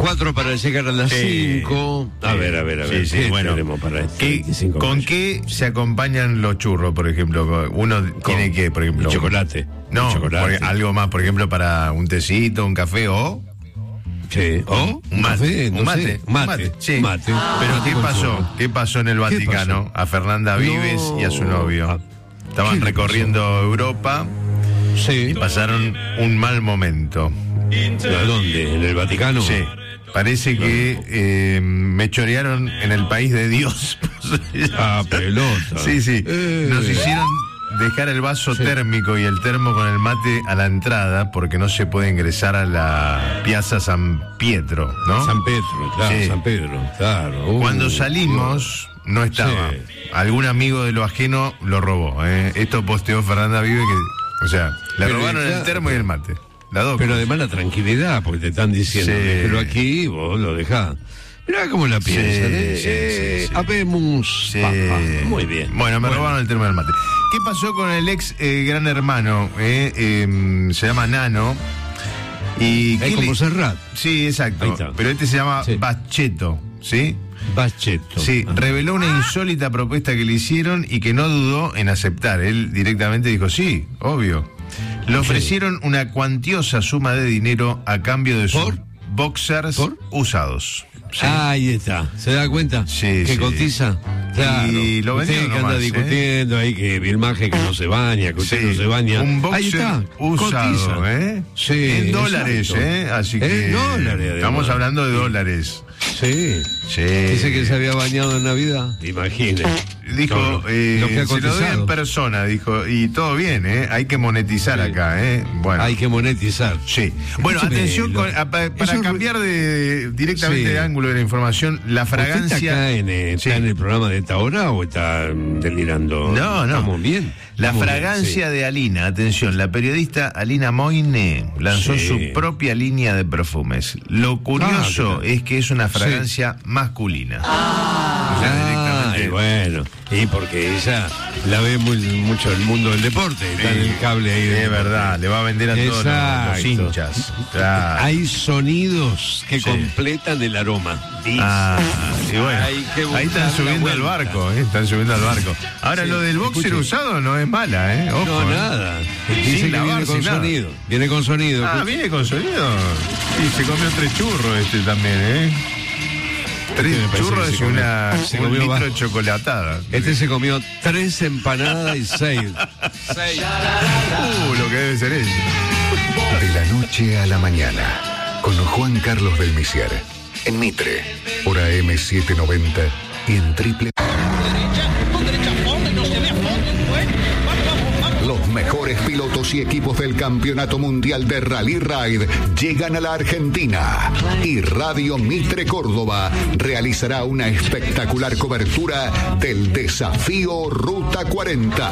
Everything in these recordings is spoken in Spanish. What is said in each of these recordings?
4 para llegar a las 5. A ver. Sí, ¿Qué bueno, tenemos para este 25 ¿con mayo? qué se acompañan los churros, por ejemplo? Uno tiene que, por ejemplo... Chocolate. No, Chocolate. algo más, por ejemplo, para un tecito, un café o... Sí. ¿O? un café, no un mate. sé. Mate. Sí. Mate. Pero Mate ¿qué con pasó? churro. ¿Qué pasó en el Vaticano? A Fernanda Vives y a su novio. Estaban ¿Qué le recorriendo Europa Sí. y pasaron un mal momento. ¿A dónde? ¿En el Vaticano? Sí. Parece que me chorearon en el país de Dios. Ah, pelota. Sí. Nos hicieron dejar el vaso térmico y el termo con el mate a la entrada porque no se puede ingresar a la Piazza San Pietro, ¿no? San Pedro, claro, Sí. San Pedro, claro. Cuando salimos, no estaba. Sí. Algún amigo de lo ajeno lo robó. Esto posteó Fernanda Vive que, o sea, le Pero, robaron el claro, termo y el mate. Las dos Pero cosas. además la tranquilidad, porque te están diciendo, Sí. déjelo aquí, vos lo dejás. Mirá cómo la piensan, sí. Habemos Sí. papa. Muy bien. Bueno, me robaron el termo del mate. ¿Qué pasó con el ex Gran Hermano? Se llama Nano. Y Es como Serrat. Sí, Ahí exacto. está. Pero este se llama Sí. Bacheto, ¿sí? Bacheto. Sí, Ah. reveló una insólita propuesta que le hicieron y que no dudó en aceptar. Él directamente dijo, sí, obvio. Le ofrecieron una cuantiosa suma de dinero a cambio de sus ¿Por? boxers ¿Por? usados. Sí. Ahí está. ¿Se da cuenta? Sí, que sí. cotiza. Claro. Y lo vendió Usted que anda nomás, discutiendo ahí que Vilmaje que no se baña, que usted Sí, no se baña. un Ahí boxer está. usado, cotiza. Sí, en dólares, exacto. Así que En dólares, además. estamos hablando de dólares. Sí. Sí. Dice que se había bañado en Navidad. Imagine. Dijo, No, lo que ha se lo doy en cotizado. persona, dijo, y todo bien, hay que monetizar Sí. acá, Bueno. Hay que monetizar. Sí. Bueno, Escúcheme, atención, para eso- cambiar directamente Sí. de ángulo de la información, la ¿Usted fragancia... está acá está Sí. en el programa de esta hora o está delirando? No. ¿Estamos bien? La Estamos bien, fragancia de Alina, atención, la periodista Alina Moine lanzó Sí. su propia línea de perfumes. Lo curioso ¿qué tal? es que es una fragancia masculina. O sea, directamente- y bueno, y porque ella la ve mucho el mundo del deporte, está en el cable ahí. Es verdad, le va a vender a todos los Exacto. hinchas. Claro. Hay sonidos que Sí. completan el aroma. Dice. Y bueno, Hay que buscar ahí están la subiendo al vuelta. barco, están subiendo al barco. Ahora, Sí, lo del boxer escuche. usado no es mala, Ojo, No, nada. Dice que lavar, viene con sin nada. sonido. Viene con sonido. Ah, viene con sonido. Y se comió 3 churros también, 3 me parece churros que y se comió- se un comió litro va- de chocolatada. Este se comió 3 empanadas y 6. Lo que debe ser eso. De la noche a la mañana, con Juan Carlos del Misier, en Mitre, por AM790 y en triple. Los mejores pilotos y equipos del Campeonato Mundial de Rally Ride llegan a la Argentina y Radio Mitre Córdoba realizará una espectacular cobertura del desafío Ruta 40.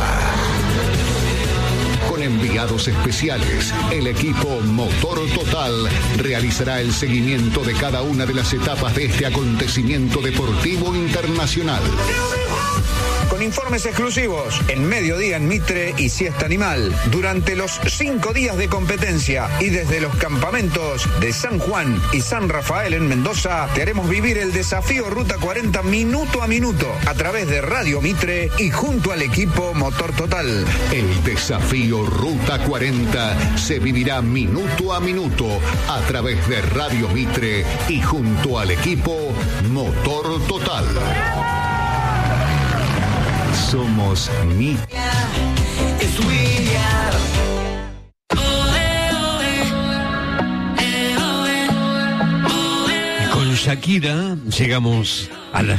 Con enviados especiales, el equipo Motor Total realizará el seguimiento de cada una de las etapas de este acontecimiento deportivo internacional. Con informes exclusivos en Mediodía en Mitre y Siesta Animal durante los 5 días de competencia y desde los campamentos de San Juan y San Rafael en Mendoza te haremos vivir el desafío Ruta 40 minuto a minuto a través de Radio Mitre y junto al equipo Motor Total. El desafío Ruta 40 se vivirá minuto a minuto a través de Radio Mitre y junto al equipo Motor Total. Somos Mitre. Con Shakira llegamos a la